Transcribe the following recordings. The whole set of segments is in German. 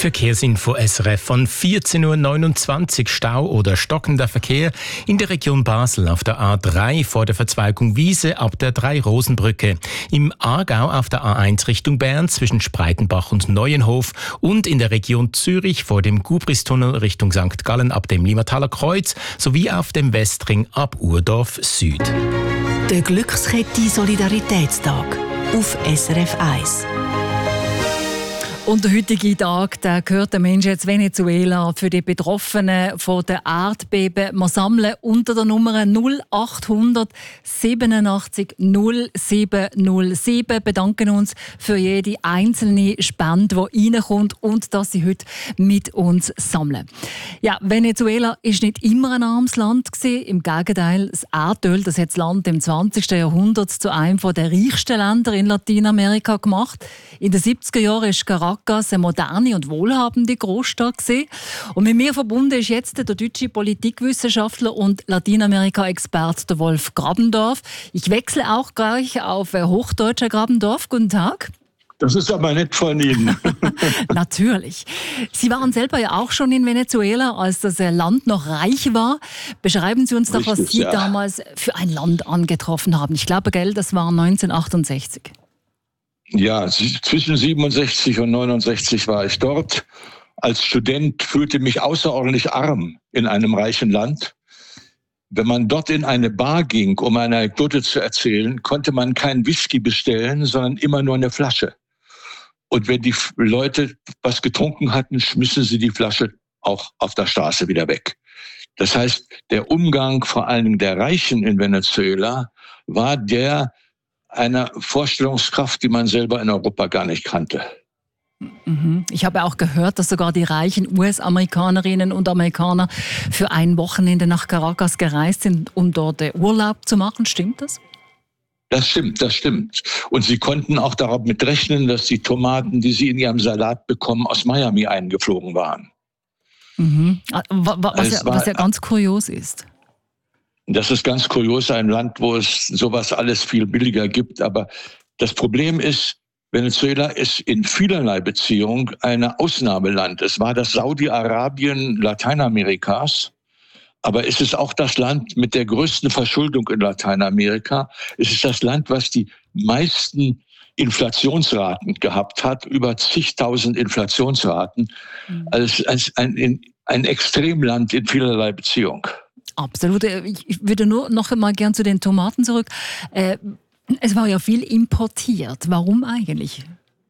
Verkehrsinfo SRF von 14.29 Uhr. Stau oder stockender Verkehr in der Region Basel auf der A3 vor der Verzweigung Wiese ab der Drei-Rosen-Brücke. Im Aargau auf der A1 Richtung Bern zwischen Spreitenbach und Neuenhof und in der Region Zürich vor dem Gubristunnel Richtung St. Gallen ab dem Limmataler Kreuz sowie auf dem Westring ab Urdorf Süd. Der Glückskette Solidaritätstag auf SRF 1. Und der heutige Tag, der gehört den Menschen in Venezuela für die Betroffenen von der Erdbeben. Wir sammeln unter der Nummer 0800 87 0707. Bedanken uns für jede einzelne Spende, die reinkommt und dass Sie heute mit uns sammeln. Ja, Venezuela war nicht immer ein armes Land gewesen. Im Gegenteil, das Erdöl, das hat das Land im 20. Jahrhundert zu einem der reichsten Länder in Lateinamerika gemacht. In den 70er Jahren ist Caracas eine moderne und wohlhabende Großstadt gewesen. Und mit mir verbunden ist jetzt der deutsche Politikwissenschaftler und Lateinamerika-Experte Wolf Grabendorf. Ich wechsle auch gleich auf Hochdeutsch, Herr Grabendorf. Guten Tag. Das ist aber nett von Ihnen. Natürlich. Sie waren selber ja auch schon in Venezuela, als das Land noch reich war. Beschreiben Sie uns doch, was Sie damals für ein Land angetroffen haben. Ich glaube, gell, das war 1968. Ja, zwischen 67 und 69 war ich dort. Als Student fühlte mich außerordentlich arm in einem reichen Land. Wenn man dort in eine Bar ging, um eine Anekdote zu erzählen, konnte man keinen Whisky bestellen, sondern immer nur eine Flasche. Und wenn die Leute was getrunken hatten, schmissen sie die Flasche auch auf der Straße wieder weg. Das heißt, der Umgang vor allen Dingen der Reichen in Venezuela war der einer Vorstellungskraft, die man selber in Europa gar nicht kannte. Ich habe auch gehört, dass sogar die reichen US-Amerikanerinnen und Amerikaner für ein Wochenende nach Caracas gereist sind, um dort Urlaub zu machen. Stimmt das? Das stimmt. Und sie konnten auch damit rechnen, dass die Tomaten, die sie in ihrem Salat bekommen, aus Miami eingeflogen waren. Was ja ganz kurios ist. Das ist ganz kurios, ein Land, wo es sowas alles viel billiger gibt. Aber das Problem ist, Venezuela ist in vielerlei Beziehung ein Ausnahmeland. Es war das Saudi-Arabien Lateinamerikas, aber es ist auch das Land mit der größten Verschuldung in Lateinamerika. Es ist das Land, was die meisten Inflationsraten gehabt hat, über zigtausend Inflationsraten. Also es ist ein Extremland in vielerlei Beziehung. Absolut. Ich würde nur noch einmal gern zu den Tomaten zurück. Es war ja viel importiert. Warum eigentlich?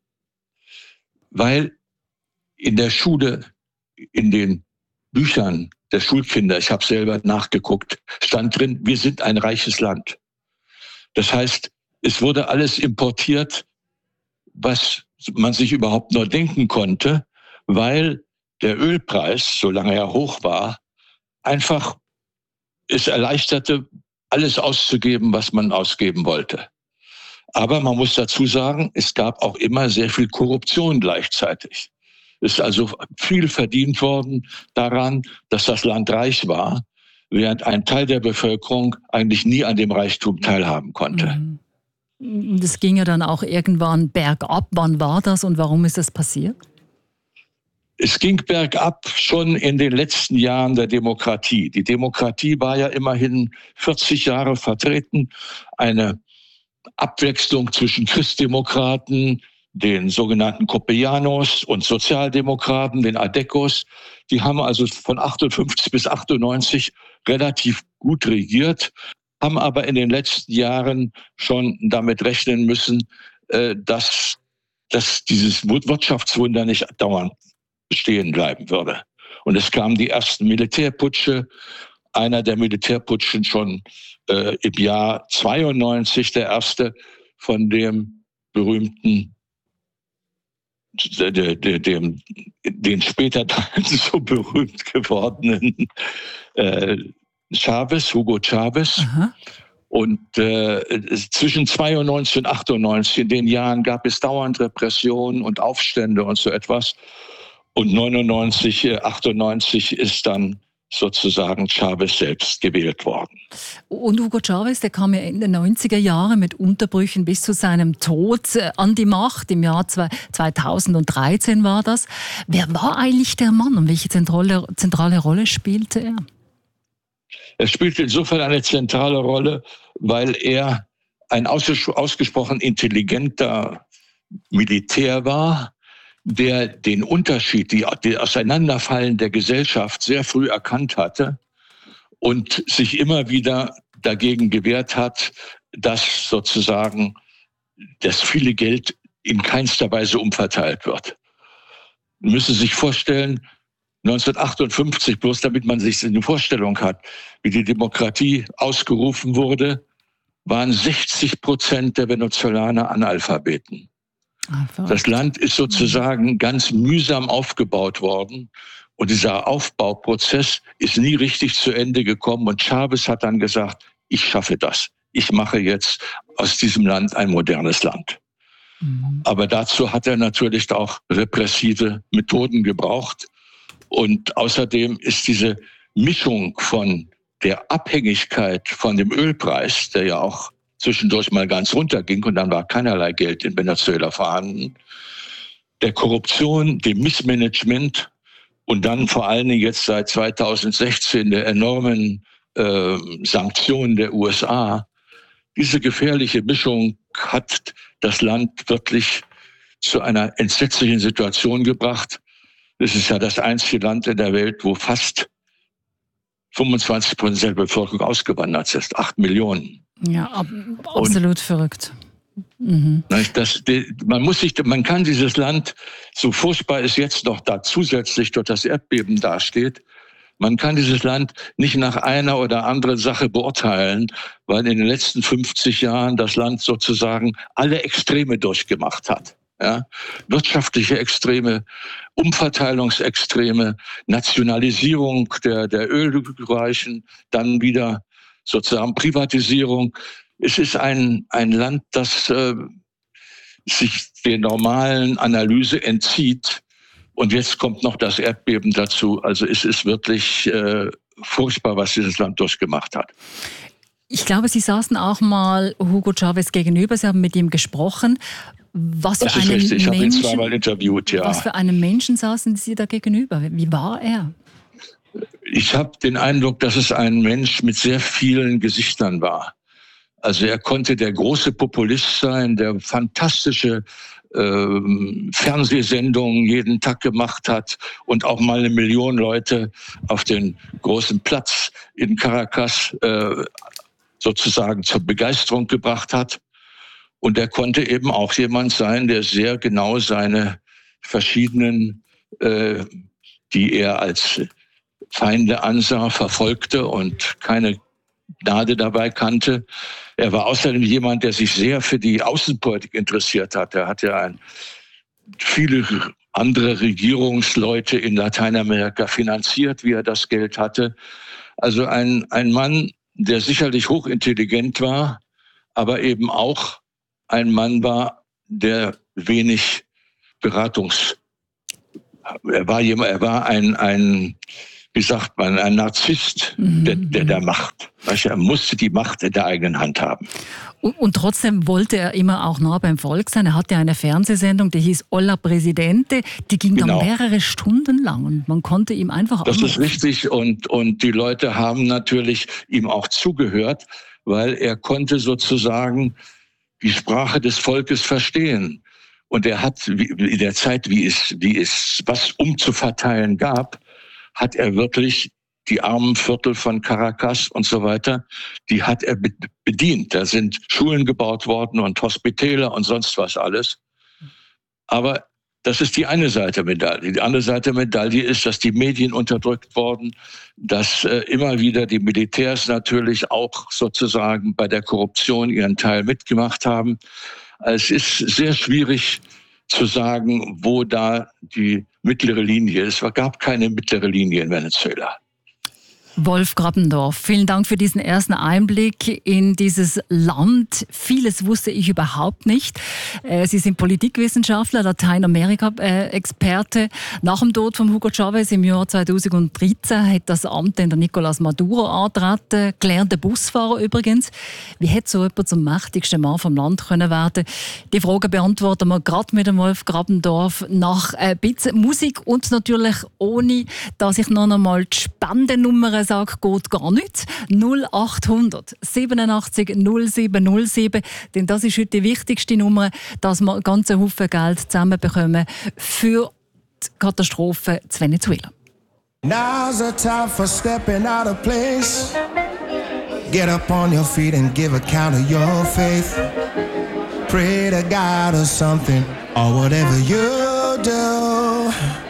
Weil in der Schule, in den Büchern der Schulkinder, ich habe selber nachgeguckt, stand drin, wir sind ein reiches Land. Das heißt, es wurde alles importiert, was man sich überhaupt nur denken konnte, weil der Ölpreis, solange er hoch war, einfach es erleichterte, alles auszugeben, was man ausgeben wollte. Aber man muss dazu sagen, es gab auch immer sehr viel Korruption gleichzeitig. Es ist also viel verdient worden daran, dass das Land reich war, während ein Teil der Bevölkerung eigentlich nie an dem Reichtum teilhaben konnte. Das ging ja dann auch irgendwann bergab. Wann war das und warum ist das passiert? Es ging bergab schon in den letzten Jahren der Demokratie. Die Demokratie war ja immerhin 40 Jahre vertreten. Eine Abwechslung zwischen Christdemokraten, den sogenannten Copellanos und Sozialdemokraten, den Adecos. Die haben also von 58 bis 98 relativ gut regiert, haben aber in den letzten Jahren schon damit rechnen müssen, dass dieses Wirtschaftswunder nicht dauernd bestehen bleiben würde. Und es kamen die ersten Militärputsche. Einer der Militärputschen schon im Jahr 92, der erste von dem berühmten, den später dann so berühmt gewordenen Hugo Chavez. Aha. Und zwischen 92 und 98, in den Jahren gab es dauernd Repressionen und Aufstände und so etwas. Und 99, 98 ist dann sozusagen Chavez selbst gewählt worden. Und Hugo Chavez, der kam ja in den 90er Jahren mit Unterbrüchen bis zu seinem Tod an die Macht. Im Jahr 2013 war das. Wer war eigentlich der Mann und welche zentrale Rolle spielte er? Er spielte insofern eine zentrale Rolle, weil er ein ausgesprochen intelligenter Militär war, der den Unterschied, die Auseinanderfallen der Gesellschaft sehr früh erkannt hatte und sich immer wieder dagegen gewehrt hat, dass sozusagen das viele Geld in keinster Weise umverteilt wird. Man müsse sich vorstellen, 1958, bloß damit man sich eine Vorstellung hat, wie die Demokratie ausgerufen wurde, waren 60% der Venezolaner Analphabeten. Das Land ist sozusagen ganz mühsam aufgebaut worden und dieser Aufbauprozess ist nie richtig zu Ende gekommen und Chavez hat dann gesagt, ich schaffe das. Ich mache jetzt aus diesem Land ein modernes Land. Aber dazu hat er natürlich auch repressive Methoden gebraucht und außerdem ist diese Mischung von der Abhängigkeit von dem Ölpreis, der ja auch zwischendurch mal ganz runterging und dann war keinerlei Geld in Venezuela vorhanden, der Korruption, dem Missmanagement und dann vor allen Dingen jetzt seit 2016 der enormen Sanktionen der USA. Diese gefährliche Mischung hat das Land wirklich zu einer entsetzlichen Situation gebracht. Es ist ja das einzige Land in der Welt, wo fast 25% der Bevölkerung ausgewandert ist, 8 Millionen. Ja, absolut verrückt. Mhm. Man kann dieses Land, so furchtbar es jetzt noch da zusätzlich durch das Erdbeben dasteht, man kann dieses Land nicht nach einer oder anderen Sache beurteilen, weil in den letzten 50 Jahren das Land sozusagen alle Extreme durchgemacht hat. Ja? Wirtschaftliche Extreme, Umverteilungsextreme, Nationalisierung der Ölreichen, dann wieder sozusagen Privatisierung. Es ist ein Land, das sich der normalen Analyse entzieht. Und jetzt kommt noch das Erdbeben dazu. Also es ist wirklich furchtbar, was dieses Land durchgemacht hat. Ich glaube, Sie saßen auch mal Hugo Chavez gegenüber. Sie haben mit ihm gesprochen. Das ist richtig. Ich habe ihn zweimal interviewt, ja. Was für einen Menschen saßen Sie da gegenüber? Wie war er? Ich habe den Eindruck, dass es ein Mensch mit sehr vielen Gesichtern war. Also er konnte der große Populist sein, der fantastische Fernsehsendungen jeden Tag gemacht hat und auch mal 1 Million Leute auf den großen Platz in Caracas sozusagen zur Begeisterung gebracht hat. Und er konnte eben auch jemand sein, der sehr genau seine verschiedenen, die er als Feinde ansah, verfolgte und keine Gnade dabei kannte. Er war außerdem jemand, der sich sehr für die Außenpolitik interessiert hat. Er hat ja viele andere Regierungsleute in Lateinamerika finanziert, wie er das Geld hatte. Also ein Mann, der sicherlich hochintelligent war, aber eben auch ein Mann war, der wenig Er war ein wie sagt man, ein Narzisst der Macht. Er musste die Macht in der eigenen Hand haben. Und trotzdem wollte er immer auch nah beim Volk sein. Er hatte eine Fernsehsendung, die hieß Hola Presidente. Die ging dann mehrere Stunden lang und man konnte ihm einfach Das ist richtig und die Leute haben natürlich ihm auch zugehört, weil er konnte sozusagen die Sprache des Volkes verstehen. Und er hat in der Zeit, wie es was umzuverteilen gab, hat er wirklich die armen Viertel von Caracas und so weiter, die hat er bedient. Da sind Schulen gebaut worden und Hospitäler und sonst was alles. Aber das ist die eine Seite der Medaille. Die andere Seite der Medaille ist, dass die Medien unterdrückt wurden, dass immer wieder die Militärs natürlich auch sozusagen bei der Korruption ihren Teil mitgemacht haben. Es ist sehr schwierig zu sagen, wo da die mittlere Linie ist. Es gab keine mittlere Linie in Venezuela. Wolf Grabendorf, vielen Dank für diesen ersten Einblick in dieses Land. Vieles wusste ich überhaupt nicht. Sie sind Politikwissenschaftler, Lateinamerika-Experte. Nach dem Tod von Hugo Chavez im Jahr 2013 hat das Amt in der Nicolás Maduro angetreten. Gelernter Busfahrer übrigens. Wie hätte so jemand zum mächtigsten Mann vom Land können werden? Die Frage beantworten wir gerade mit dem Wolf Grabendorf nach ein bisschen Musik und natürlich ohne, dass ich noch einmal die Spendennummer sage, geht gar nicht. 0800 87 0707, denn das ist heute die wichtigste Nummer, dass wir einen ganzen Haufen Geld zusammenbekommen für die Katastrophe in Venezuela. Now's the time for stepping out of place. Get up on your feet and give account of your faith. Pray to God or something, or whatever you do.